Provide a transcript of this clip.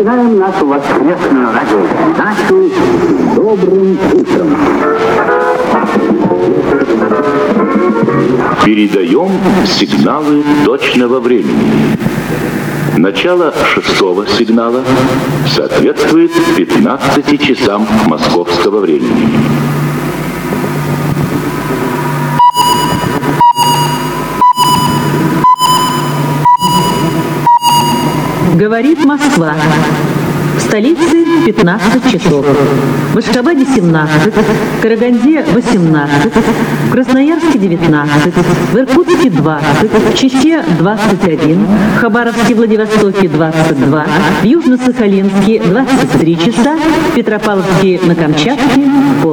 начинаем нашу воскресную радиопередачу «Добрым утром». Передаем сигналы точного времени. Начало 6-го сигнала соответствует 15 часам московского времени. Говорит Москва. В столице 15 часов. В Ашхабаде 17, в Караганде 18, в Красноярске 19, в Иркутске 20, в Чите 21, в Хабаровске, Владивостоке 22, в Южно-Сахалинске 23 часа, в Петропавловске на Камчатке